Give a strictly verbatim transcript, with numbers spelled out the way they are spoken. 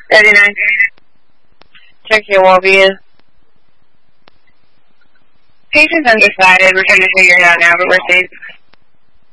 thirty-nine. Check your well-being. Patient's undecided. We're trying to figure it out now, but we're safe.